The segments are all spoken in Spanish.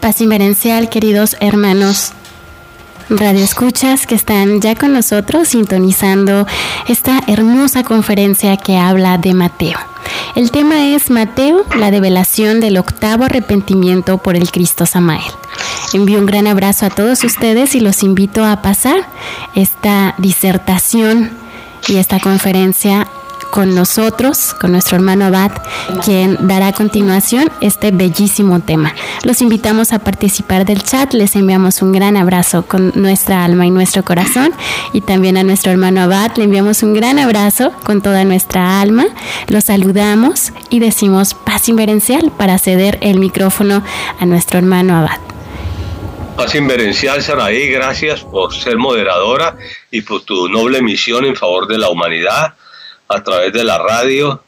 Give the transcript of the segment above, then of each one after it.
Paz inverencial, queridos hermanos radioescuchas que están ya con nosotros sintonizando esta hermosa conferencia que habla de Mateo. El tema es Mateo, la develación del octavo arrepentimiento por el Cristo Samael. Envío un gran abrazo a todos ustedes y los invito a pasar esta disertación y esta conferencia con nosotros, con nuestro hermano Abad, quien dará a continuación este bellísimo tema. Los invitamos a participar del chat, les enviamos un gran abrazo con nuestra alma y nuestro corazón, y también a nuestro hermano Abad le enviamos un gran abrazo con toda nuestra alma. Los saludamos y decimos paz inverencial para ceder el micrófono a nuestro hermano Abad. Paz inverencial, Saraí, gracias por ser moderadora y por tu noble misión en favor de la humanidad a través de la radio,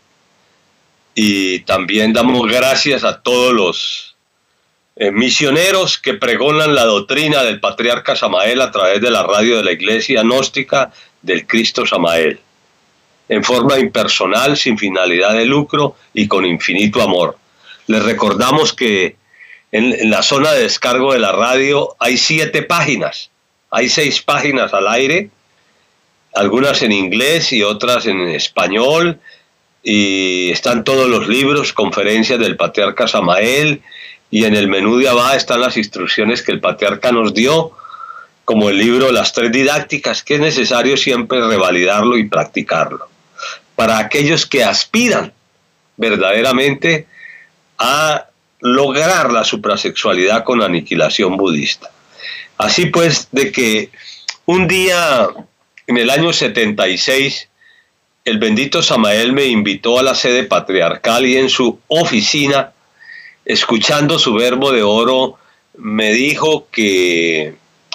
y también damos gracias a todos los misioneros que pregonan la doctrina del patriarca Samael a través de la radio de la Iglesia Gnóstica del Cristo Samael, en forma impersonal, sin finalidad de lucro y con infinito amor. Les recordamos que en la zona de descargo de la radio hay 7 páginas, hay 6 páginas al aire, algunas en inglés y otras en español, y están todos los libros, conferencias del patriarca Samael, y en el menú de abajo están las instrucciones que el patriarca nos dio, como el libro Las 3 didácticas, que es necesario siempre revalidarlo y practicarlo, para aquellos que aspiran verdaderamente a lograr la suprasexualidad con aniquilación budista. Así pues, de que un día en el año 76, el bendito Samael me invitó a la sede patriarcal, y en su oficina, escuchando su verbo de oro, me dijo que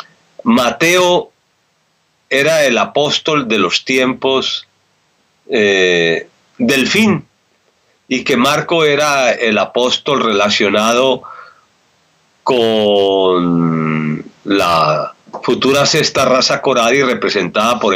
Mateo era el apóstol de los tiempos del fin, y que Marco era el apóstol relacionado con la futura sexta raza Coradi, representada por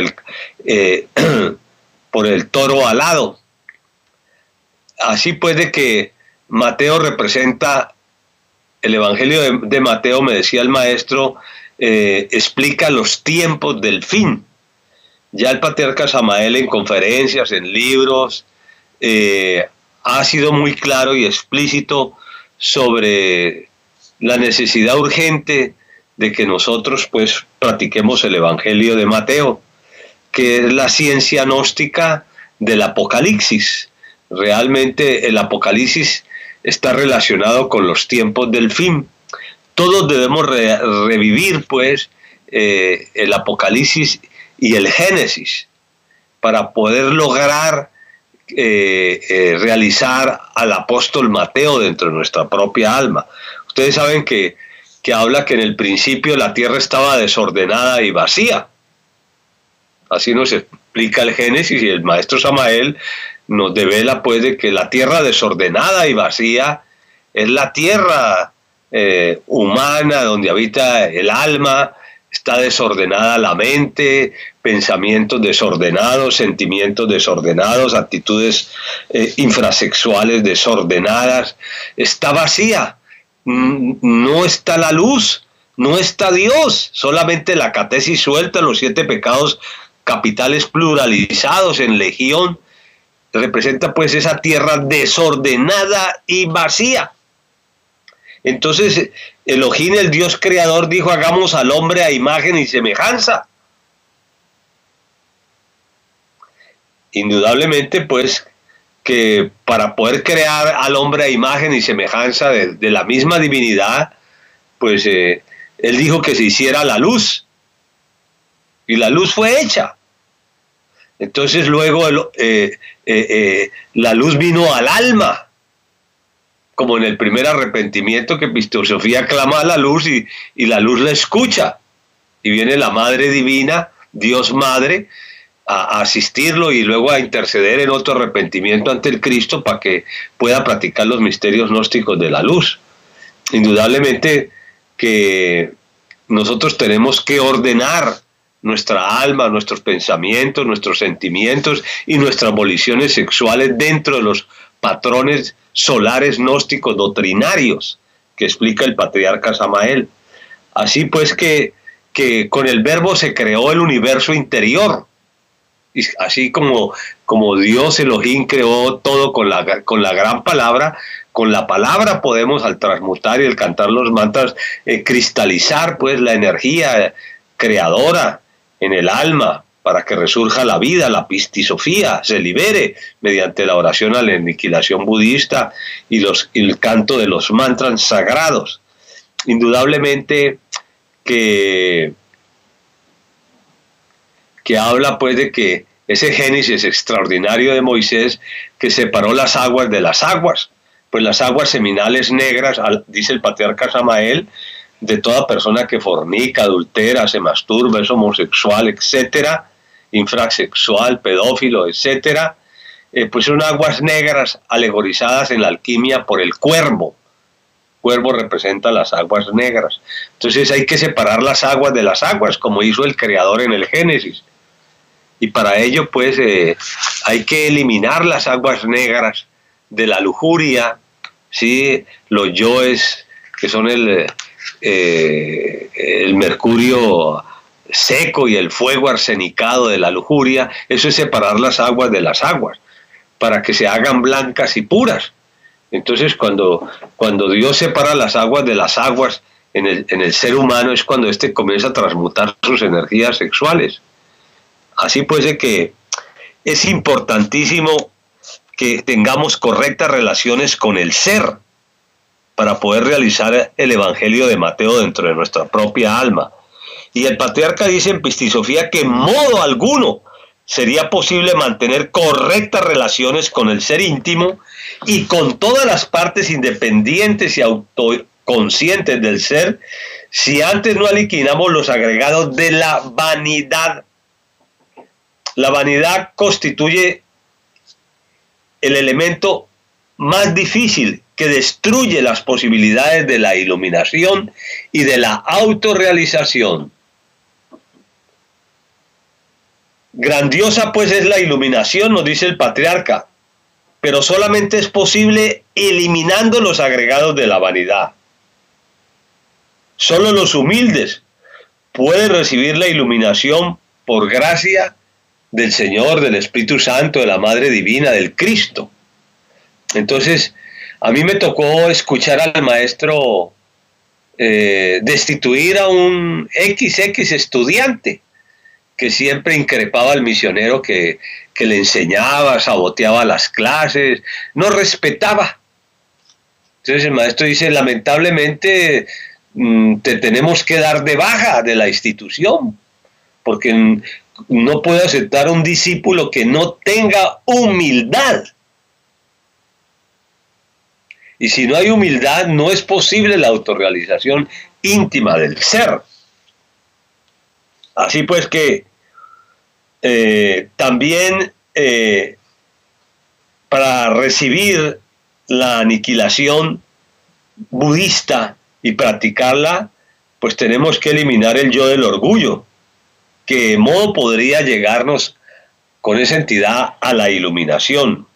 el toro alado. Así pues, de que Mateo representa, el Evangelio de Mateo, me decía el maestro, explica los tiempos del fin. Ya el patriarca Samael en conferencias, en libros, ha sido muy claro y explícito sobre la necesidad urgente de que nosotros pues practiquemos el Evangelio de Mateo, que es la ciencia gnóstica del Apocalipsis. Realmente el Apocalipsis está relacionado con los tiempos del fin. Todos debemos revivir pues el Apocalipsis y el Génesis para poder lograr realizar al apóstol Mateo dentro de nuestra propia alma. Ustedes saben que habla que en el principio la tierra estaba desordenada y vacía. Así nos explica el Génesis, y el maestro Samael nos devela pues de que la tierra desordenada y vacía es la tierra humana donde habita el alma. Está desordenada la mente, pensamientos desordenados, sentimientos desordenados, actitudes infrasexuales desordenadas. Está vacía. No está la luz, no está Dios, solamente la catesis suelta, los 7 pecados capitales pluralizados en legión. Representa pues esa tierra desordenada y vacía. Entonces Elohim, el Dios creador, dijo: hagamos al hombre a imagen y semejanza. Indudablemente pues que para poder crear al hombre a imagen y semejanza de la misma divinidad, pues él dijo que se hiciera la luz, y la luz fue hecha. Entonces luego la luz vino al alma, como en el primer arrepentimiento, que Pistosofía clama a la luz y la luz la escucha, y viene la Madre Divina, Dios Madre, a asistirlo y luego a interceder en otro arrepentimiento ante el Cristo para que pueda practicar los misterios gnósticos de la luz. Indudablemente que nosotros tenemos que ordenar nuestra alma, nuestros pensamientos, nuestros sentimientos y nuestras voliciones sexuales dentro de los patrones solares gnósticos doctrinarios que explica el patriarca Samael. Así pues que con el verbo se creó el universo interior, y así como Dios Elohim creó todo con la gran palabra. Con la palabra podemos, al transmutar y al cantar los mantras, cristalizar pues la energía creadora en el alma, para que resurja la vida, la pistisofía, se libere mediante la oración a la aniquilación budista y el canto de los mantras sagrados. Indudablemente que habla pues de que ese Génesis extraordinario de Moisés, que separó las aguas de las aguas, pues las aguas seminales negras, dice el patriarca Samael, de toda persona que fornica, adultera, se masturba, es homosexual, etcétera, infrasexual, pedófilo, etcétera, pues son aguas negras alegorizadas en la alquimia por el cuervo. Cuervo representa las aguas negras. Entonces hay que separar las aguas de las aguas, como hizo el Creador en el Génesis. Y para ello, pues, hay que eliminar las aguas negras de la lujuria, ¿sí? Los yoes, que son el mercurio seco y el fuego arsenicado de la lujuria. Eso es separar las aguas de las aguas, para que se hagan blancas y puras. Entonces, cuando Dios separa las aguas de las aguas en el ser humano, es cuando éste comienza a transmutar sus energías sexuales. Así pues de que es importantísimo que tengamos correctas relaciones con el ser para poder realizar el Evangelio de Mateo dentro de nuestra propia alma. Y el patriarca dice en Pistisofía que en modo alguno sería posible mantener correctas relaciones con el ser íntimo y con todas las partes independientes y autoconscientes del ser, si antes no aliquinamos los agregados de la vanidad. La vanidad constituye el elemento más difícil que destruye las posibilidades de la iluminación y de la autorrealización. Grandiosa pues es la iluminación, nos dice el patriarca, pero solamente es posible eliminando los agregados de la vanidad. Solo los humildes pueden recibir la iluminación por gracia del Señor, del Espíritu Santo, de la Madre Divina, del Cristo. Entonces, a mí me tocó escuchar al maestro destituir a un XX estudiante que siempre increpaba al misionero que le enseñaba, saboteaba las clases, no respetaba. Entonces el maestro dice, lamentablemente te tenemos que dar de baja de la institución, porque no puedo aceptar un discípulo que no tenga humildad. Y si no hay humildad, no es posible la autorrealización íntima del ser. Así pues que también para recibir la aniquilación budista y practicarla, pues tenemos que eliminar el yo del orgullo, que de modo podría llegarnos con esa entidad a la iluminación.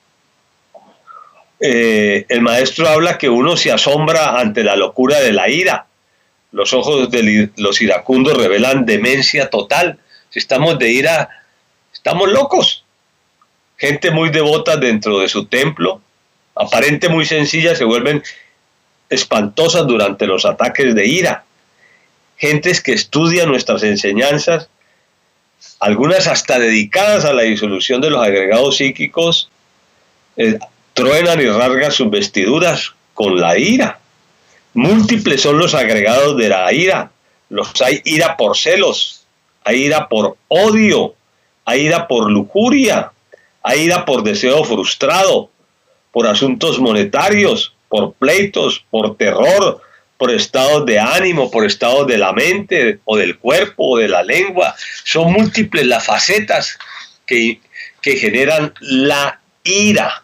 El maestro habla que uno se asombra ante la locura de la ira. Los ojos de los iracundos revelan demencia total. Si estamos de ira, estamos locos. Gente muy devota dentro de su templo, aparente muy sencilla, se vuelven espantosas durante los ataques de ira. Gentes que estudian nuestras enseñanzas, algunas hasta dedicadas a la disolución de los agregados psíquicos, truenan y rasgan sus vestiduras con la ira. Múltiples son los agregados de la ira. Hay ira por celos, hay ira por odio, hay ira por lujuria, hay ira por deseo frustrado, por asuntos monetarios, por pleitos, por terror, por estados de ánimo, por estados de la mente o del cuerpo o de la lengua. Son múltiples las facetas que generan la ira.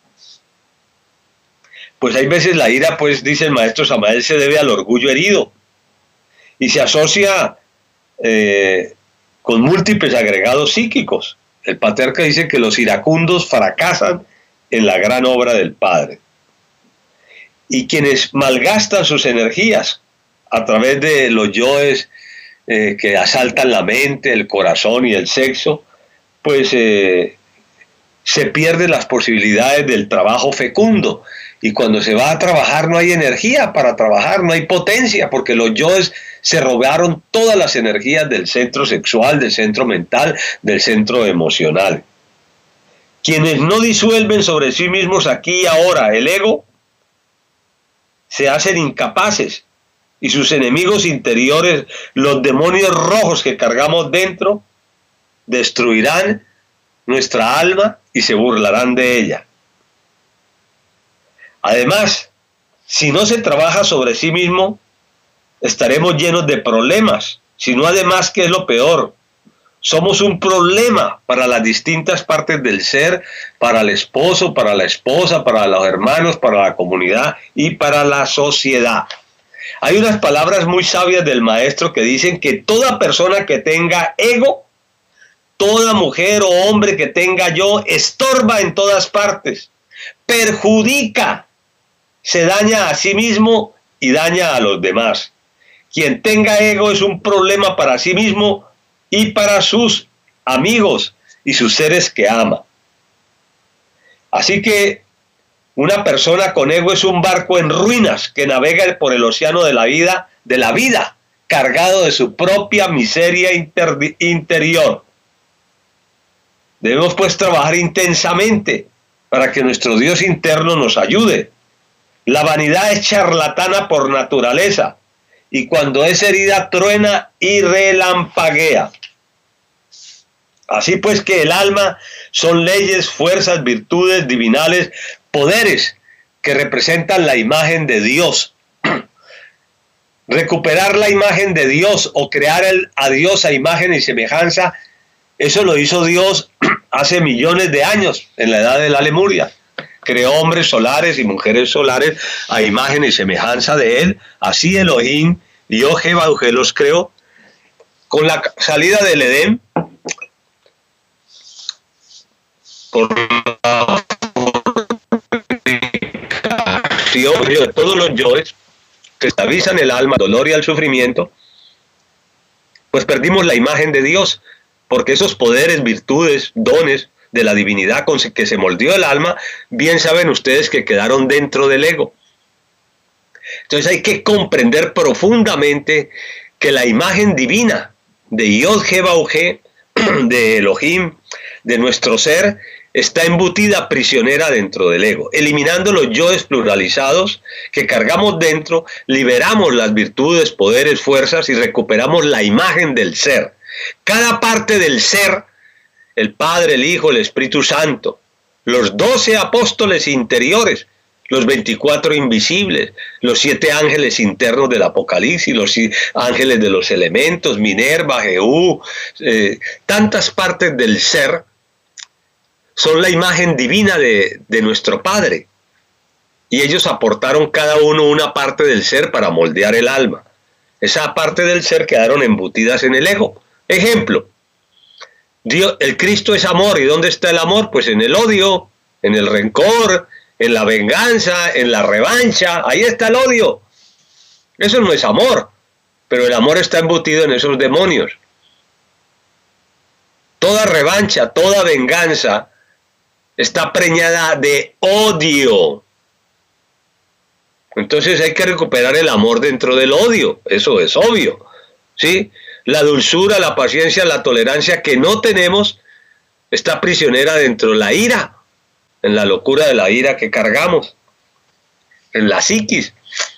Pues hay veces la ira, pues dice el maestro Samael, se debe al orgullo herido y se asocia con múltiples agregados psíquicos. El patriarca dice que los iracundos fracasan en la gran obra del Padre. y quienes malgastan sus energías a través de los yoes que asaltan la mente, el corazón y el sexo, pues se pierden las posibilidades del trabajo fecundo. Y cuando se va a trabajar no hay energía para trabajar, no hay potencia, porque los yoes se robaron todas las energías del centro sexual, del centro mental, del centro emocional. Quienes no disuelven sobre sí mismos aquí y ahora el ego, se hacen incapaces, y sus enemigos interiores, los demonios rojos que cargamos dentro, destruirán nuestra alma y se burlarán de ella. Además, si no se trabaja sobre sí mismo, estaremos llenos de problemas, sino además, que es lo peor, somos un problema para las distintas partes del ser, para el esposo, para la esposa, para los hermanos, para la comunidad y para la sociedad. Hay unas palabras muy sabias del maestro que dicen que toda persona que tenga ego, toda mujer o hombre que tenga yo, estorba en todas partes, perjudica, se daña a sí mismo y daña a los demás. Quien tenga ego es un problema para sí mismo y para sus amigos y sus seres que ama. Así que una persona con ego es un barco en ruinas que navega por el océano de la vida, cargado de su propia miseria interior. Debemos pues trabajar intensamente para que nuestro Dios interno nos ayude. La vanidad es charlatana por naturaleza, y cuando es herida truena y relampaguea. Así pues que el alma son leyes, fuerzas, virtudes divinales, poderes que representan la imagen de Dios. Recuperar la imagen de Dios o crear a Dios a imagen y semejanza, eso lo hizo Dios hace millones de años, en la edad de la Lemuria. Creó hombres solares y mujeres solares a imagen y semejanza de Él. Así Elohim, Dios Jehová los creó. Con la salida del Edén, por la de todos los yoes que esclavizan el alma, al dolor y al sufrimiento, pues perdimos la imagen de Dios, porque esos poderes, virtudes, dones de la divinidad con que se moldeó el alma, bien saben ustedes que quedaron dentro del ego. Entonces hay que comprender profundamente que la imagen divina de Yod He Bau He, de Elohim, de nuestro ser, está embutida prisionera dentro del ego. Eliminando los yoes pluralizados que cargamos dentro, liberamos las virtudes, poderes, fuerzas y recuperamos la imagen del ser. Cada parte del ser, el Padre, el Hijo, el Espíritu Santo, los 12 apóstoles interiores, los 24 invisibles, los 7 ángeles internos del Apocalipsis, los ángeles de los elementos, Minerva, Jehú, tantas partes del ser, son la imagen divina de nuestro Padre. Y ellos aportaron cada uno una parte del ser para moldear el alma. Esa parte del ser quedaron embutidas en el ego. Ejemplo, Dios, el Cristo es amor. ¿Y dónde está el amor? Pues en el odio, en el rencor, en la venganza, en la revancha. Ahí está el odio. Eso no es amor, pero el amor está embutido en esos demonios. Toda revancha, toda venganza está preñada de odio. Entonces hay que recuperar el amor dentro del odio. Eso es obvio, ¿sí? La dulzura, la paciencia, la tolerancia que no tenemos está prisionera dentro de la ira, en la locura de la ira que cargamos, en la psiquis.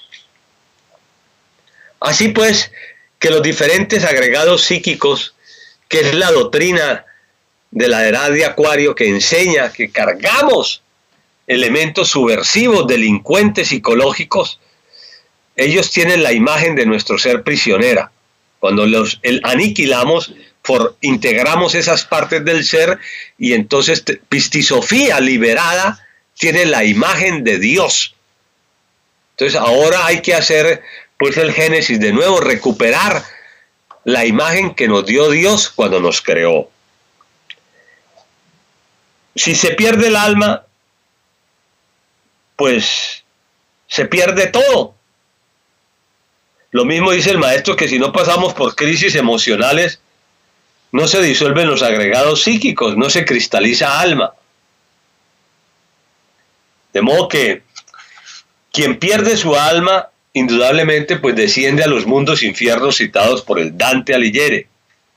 Así pues, que los diferentes agregados psíquicos, que es la doctrina de la edad de Acuario, que enseña que cargamos elementos subversivos, delincuentes psicológicos, ellos tienen la imagen de nuestro ser prisionera. Cuando los aniquilamos, integramos esas partes del ser y entonces Pistisofía liberada tiene la imagen de Dios. Entonces ahora hay que hacer pues el génesis de nuevo, recuperar la imagen que nos dio Dios cuando nos creó. Si se pierde el alma, pues se pierde todo. Lo mismo dice el maestro, que si no pasamos por crisis emocionales, no se disuelven los agregados psíquicos, no se cristaliza alma. De modo que quien pierde su alma, indudablemente, pues desciende a los mundos infiernos citados por el Dante Alighieri.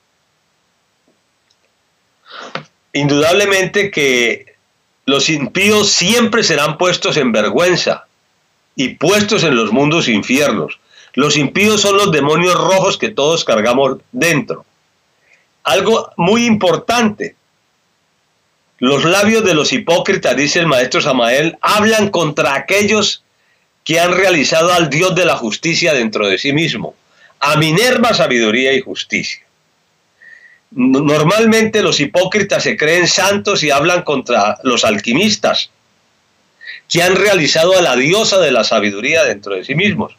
Indudablemente que los impíos siempre serán puestos en vergüenza y puestos en los mundos infiernos. Los impíos son los demonios rojos que todos cargamos dentro. Algo muy importante: los labios de los hipócritas, dice el maestro Samael, hablan contra aquellos que han realizado al Dios de la justicia dentro de sí mismo, a Minerva sabiduría y justicia. Normalmente los hipócritas se creen santos y hablan contra los alquimistas, que han realizado a la diosa de la sabiduría dentro de sí mismos.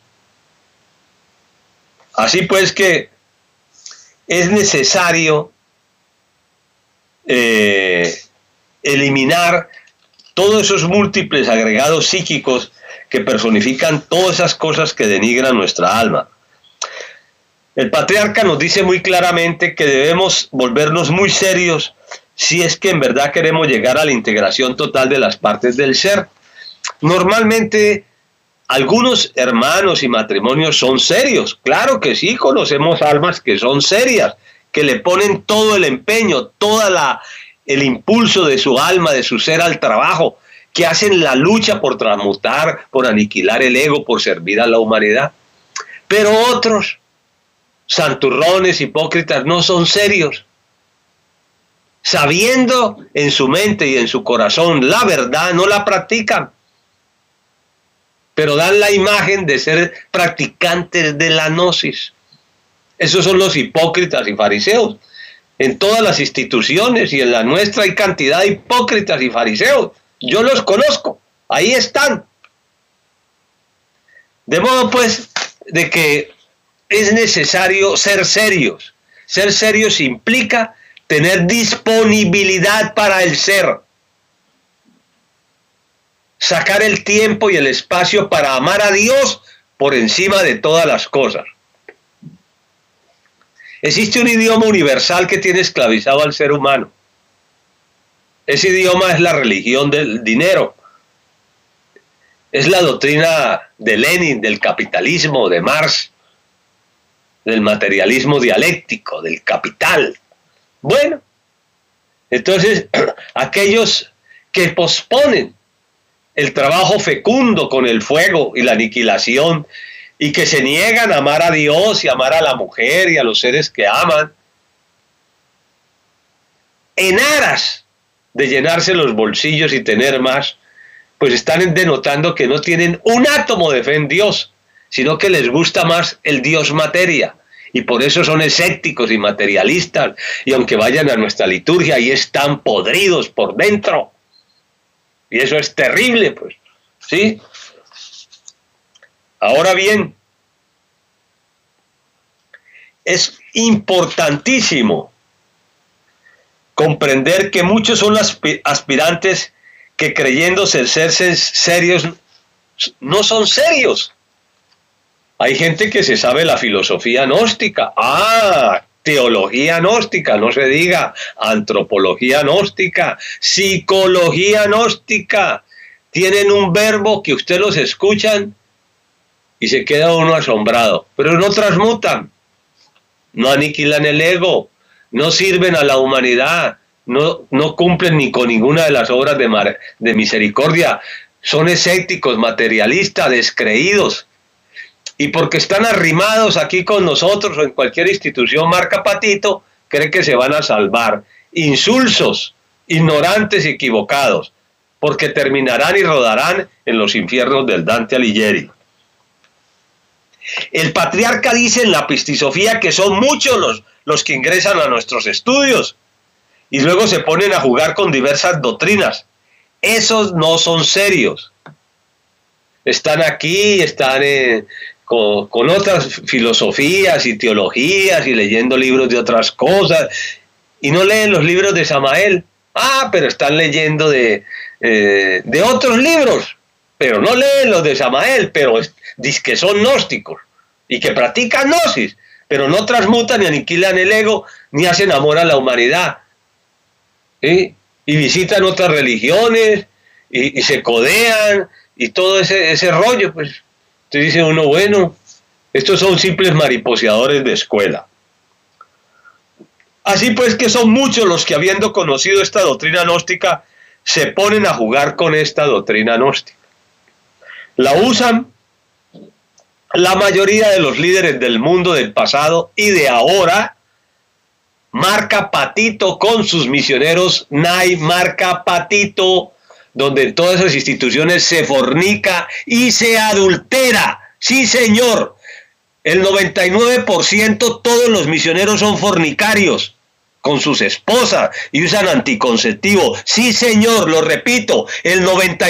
Así pues que es necesario eliminar todos esos múltiples agregados psíquicos que personifican todas esas cosas que denigran nuestra alma. El patriarca nos dice muy claramente que debemos volvernos muy serios si es que en verdad queremos llegar a la integración total de las partes del ser. Normalmente algunos hermanos y matrimonios son serios, claro que sí, conocemos almas que son serias, que le ponen todo el empeño, el impulso de su alma, de su ser al trabajo, que hacen la lucha por transmutar, por aniquilar el ego, por servir a la humanidad. Pero otros, santurrones, hipócritas, no son serios. Sabiendo en su mente y en su corazón la verdad, no la practican, pero dan la imagen de ser practicantes de la gnosis. Esos son los hipócritas y fariseos. En todas las instituciones y en la nuestra hay cantidad de hipócritas y fariseos. Yo los conozco, ahí están. De modo pues de que es necesario ser serios. Ser serios implica tener disponibilidad para el ser. Sacar el tiempo y el espacio para amar a Dios por encima de todas las cosas. Existe un idioma universal que tiene esclavizado al ser humano. Ese idioma es la religión del dinero. Es la doctrina de Lenin, del capitalismo, de Marx, del materialismo dialéctico, del capital. Bueno, entonces aquellos que posponen el trabajo fecundo con el fuego y la aniquilación, y que se niegan a amar a Dios y amar a la mujer y a los seres que aman, en aras de llenarse los bolsillos y tener más, pues están denotando que no tienen un átomo de fe en Dios, sino que les gusta más el Dios materia, y por eso son escépticos y materialistas, y aunque vayan a nuestra liturgia, ahí están podridos por dentro. Y eso es terrible, pues, ¿sí? Ahora bien, es importantísimo comprender que muchos son los aspirantes que, creyéndose ser serios, no son serios. Hay gente que se sabe la filosofía gnóstica. Teología gnóstica, no se diga antropología gnóstica, psicología gnóstica. Tienen un verbo que ustedes los escuchan y se queda uno asombrado, pero no transmutan, no aniquilan el ego, no sirven a la humanidad, no cumplen ni con ninguna de las obras de misericordia, son escépticos, materialistas, descreídos. Y porque están arrimados aquí con nosotros o en cualquier institución marca patito, creen que se van a salvar. Insulsos, ignorantes y equivocados, porque terminarán y rodarán en los infiernos del Dante Alighieri. El patriarca dice en la Pistisofía que son muchos los que ingresan a nuestros estudios y luego se ponen a jugar con diversas doctrinas. Esos no son serios. Están aquí, están con otras filosofías y teologías y leyendo libros de otras cosas y no leen los libros de Samael. Pero están leyendo de otros libros. pero no leen los de Samael, pero dicen que son gnósticos y que practican gnosis, pero no transmutan ni aniquilan el ego, ni hacen amor a la humanidad, ¿sí? Y visitan otras religiones, y se codean, y todo ese rollo, pues. Entonces dice uno, bueno, estos son simples mariposeadores de escuela. Así pues que son muchos los que, habiendo conocido esta doctrina gnóstica, se ponen a jugar con esta doctrina gnóstica. La usan la mayoría de los líderes del mundo del pasado y de ahora. Marca patito con sus misioneros, NAI marca patito, donde en todas esas instituciones se fornica y se adultera. Sí, señor, el 99% todos los misioneros son fornicarios con sus esposas y usan anticonceptivo. Sí, señor, lo repito, el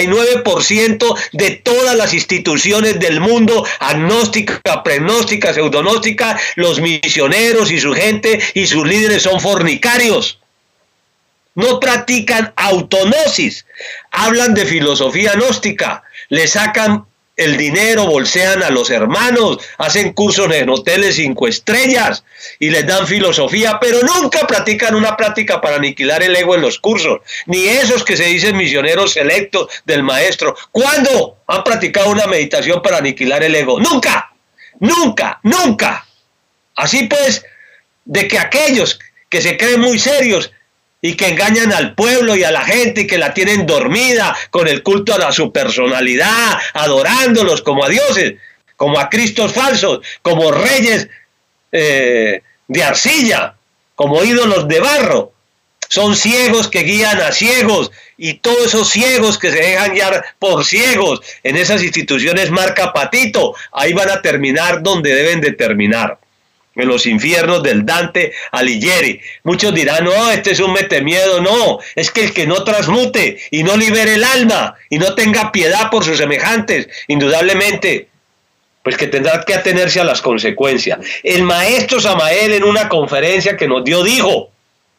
99% de todas las instituciones del mundo, agnóstica, pregnóstica, pseudognóstica, los misioneros y su gente y sus líderes son fornicarios. No practican autognosis, hablan de filosofía gnóstica, le sacan el dinero, bolsean a los hermanos, hacen cursos en hoteles 5 estrellas y les dan filosofía, pero nunca practican una práctica para aniquilar el ego en los cursos, ni esos que se dicen misioneros selectos del maestro. ¿Cuándo han practicado una meditación para aniquilar el ego? Nunca, nunca, nunca. Así pues, de que aquellos que se creen muy serios y que engañan al pueblo y a la gente y que la tienen dormida con el culto a su personalidad, adorándolos como a dioses, como a cristos falsos, como reyes de arcilla, como ídolos de barro. Son ciegos que guían a ciegos, y todos esos ciegos que se dejan guiar por ciegos en esas instituciones marca patito, ahí van a terminar donde deben de terminar. En los infiernos del Dante Alighieri. Muchos dirán, no, este es un metemiedo. No, es que el que no transmute y no libere el alma y no tenga piedad por sus semejantes, indudablemente, pues que tendrá que atenerse a las consecuencias. El maestro Samael, en una conferencia que nos dio, dijo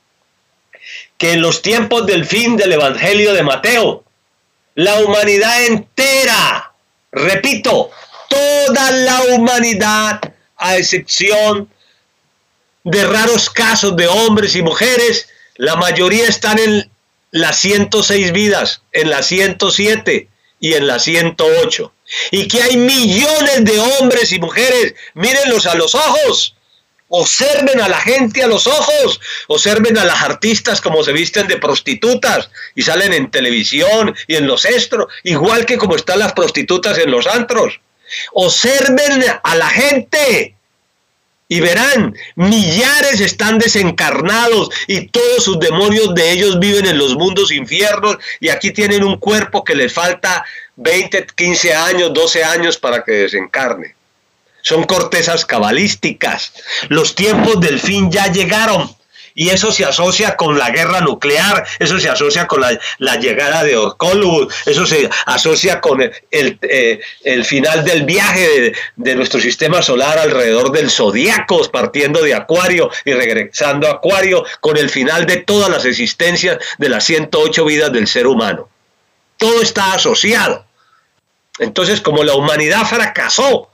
que en los tiempos del fin del Evangelio de Mateo, la humanidad entera, repito, toda la humanidad, a excepción de raros casos de hombres y mujeres, la mayoría están en las 106 vidas, en las 107 y en las 108. Y que hay millones de hombres y mujeres, mírenlos a los ojos, observen a la gente a los ojos, observen a las artistas como se visten de prostitutas y salen en televisión y en los estros, igual que como están las prostitutas en los antros. Observen a la gente y verán, millares están desencarnados y todos sus demonios de ellos viven en los mundos infiernos, y aquí tienen un cuerpo que les falta 20, 15 años, 12 años para que desencarne. Son cortezas cabalísticas. Los tiempos del fin ya llegaron. Y eso se asocia con la guerra nuclear, eso se asocia con la llegada de Orcólogos, eso se asocia con el final del viaje de nuestro sistema solar alrededor del zodiaco, partiendo de Acuario y regresando a Acuario, con el final de todas las existencias de las 108 vidas del ser humano. Todo está asociado. Entonces, como la humanidad fracasó,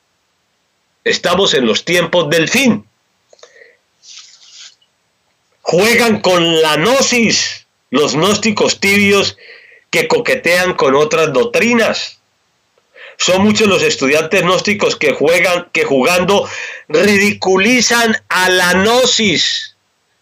estamos en los tiempos del fin. Juegan con la gnosis, los gnósticos tibios que coquetean con otras doctrinas. Son muchos los estudiantes gnósticos que jugando ridiculizan a la gnosis.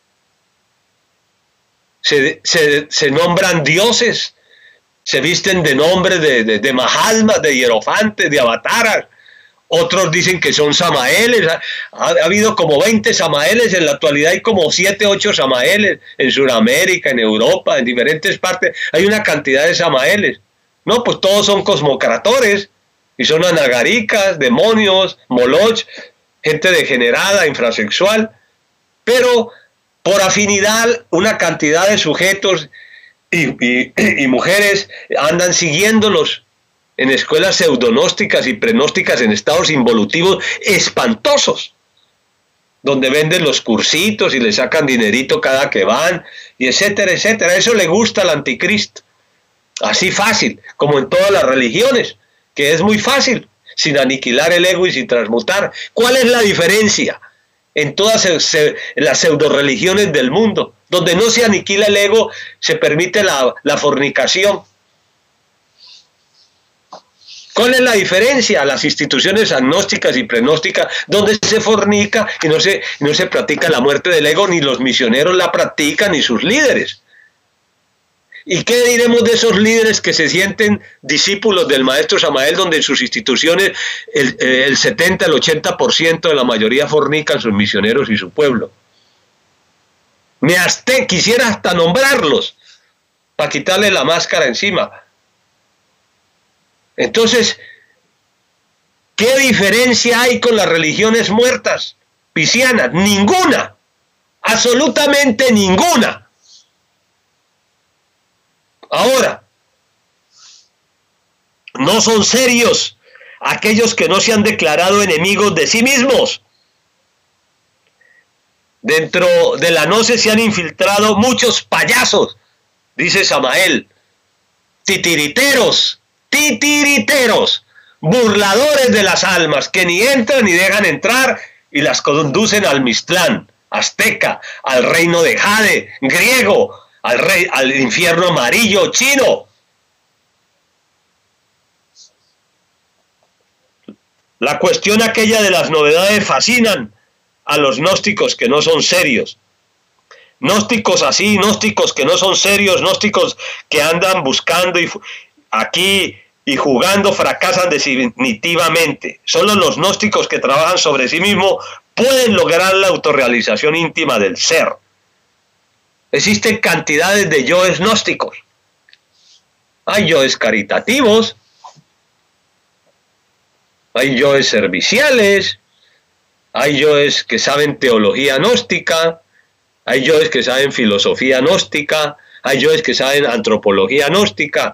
Se nombran dioses, se visten de nombres de Mahatmas, de hierofantes, de avataras. Otros dicen que son Samaeles. Ha habido como 20 Samaeles, en la actualidad hay como 7, 8 Samaeles en Sudamérica, en Europa, en diferentes partes. Hay una cantidad de Samaeles. No, pues todos son cosmocratores y son anagaricas, demonios, moloch, gente degenerada, infrasexual. Pero por afinidad, una cantidad de sujetos y mujeres andan siguiéndolos en escuelas pseudognósticas y prenósticas en estados involutivos espantosos, donde venden los cursitos y le sacan dinerito cada que van, y etcétera, etcétera. Eso le gusta al anticristo. Así fácil, como en todas las religiones, que es muy fácil, sin aniquilar el ego y sin transmutar. ¿Cuál es la diferencia en todas las pseudo-religiones del mundo? Donde no se aniquila el ego, se permite la fornicación. ¿Cuál es la diferencia? Las instituciones agnósticas y prenósticas, donde se fornica y no se practica la muerte del ego, ni los misioneros la practican, ni sus líderes. ¿Y qué diremos de esos líderes que se sienten discípulos del maestro Samael, donde en sus instituciones el 70, el 80% de la mayoría fornican sus misioneros y su pueblo? Quisiera hasta nombrarlos para quitarle la máscara encima. Entonces, ¿qué diferencia hay con las religiones muertas piscianas? Ninguna, absolutamente ninguna. Ahora, no son serios aquellos que no se han declarado enemigos de sí mismos. Dentro de la gnosis se han infiltrado muchos payasos, dice Samael, titiriteros, burladores de las almas, que ni entran ni dejan entrar y las conducen al Mixtlán, azteca, al reino de Jade, griego, al infierno amarillo, chino. La cuestión aquella de las novedades fascinan a los gnósticos que no son serios. Gnósticos así, gnósticos que no son serios, gnósticos que andan buscando aquí y jugando, fracasan definitivamente. Solo los gnósticos que trabajan sobre sí mismos pueden lograr la autorrealización íntima del ser. Existen cantidades de yoes gnósticos. Hay yoes caritativos, hay yoes serviciales, hay yoes que saben teología gnóstica, hay yoes que saben filosofía gnóstica, hay yoes que saben antropología gnóstica,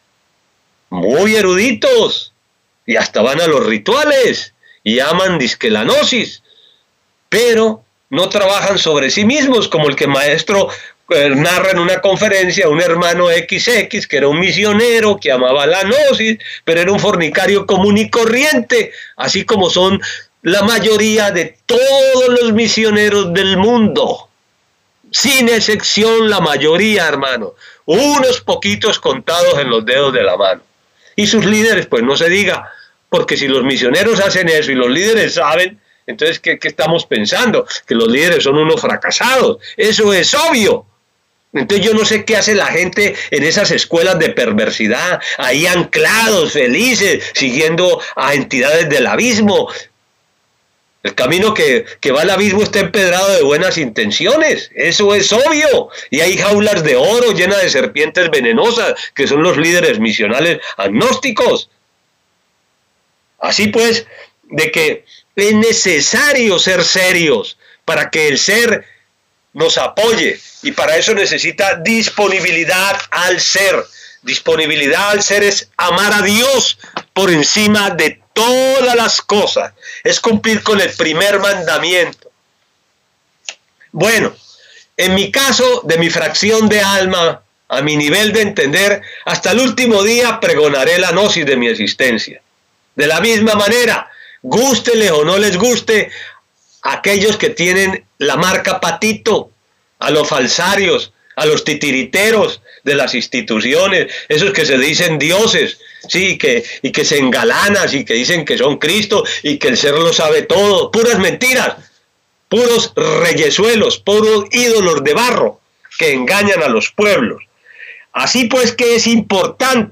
muy eruditos, y hasta van a los rituales, y aman disque la gnosis, pero no trabajan sobre sí mismos, como el que maestro narra en una conferencia, un hermano XX, que era un misionero, que amaba la gnosis, pero era un fornicario común y corriente, así como son la mayoría de todos los misioneros del mundo, sin excepción la mayoría, hermano, unos poquitos contados en los dedos de la mano. Y sus líderes, pues no se diga, porque si los misioneros hacen eso y los líderes saben, entonces, ¿qué estamos pensando? Que los líderes son unos fracasados. Eso es obvio. Entonces yo no sé qué hace la gente en esas escuelas de perversidad, ahí anclados, felices, siguiendo a entidades del abismo. El camino que va al abismo está empedrado de buenas intenciones, eso es obvio. Y hay jaulas de oro llenas de serpientes venenosas, que son los líderes misionales agnósticos. Así pues, de que es necesario ser serios para que el ser nos apoye, y para eso necesita disponibilidad al ser. Disponibilidad al ser es amar a Dios por encima de todas las cosas, es cumplir con el primer mandamiento. Bueno, en mi caso, de mi fracción de alma, a mi nivel de entender, hasta el último día pregonaré la gnosis de mi existencia. De la misma manera, gústeles o no les guste, aquellos que tienen la marca patito, a los falsarios, a los titiriteros de las instituciones, esos que se dicen dioses, sí, y que se engalanan y que dicen que son Cristo y que el ser lo sabe todo, puras mentiras, puros reyesuelos, puros ídolos de barro que engañan a los pueblos. Así pues que es importante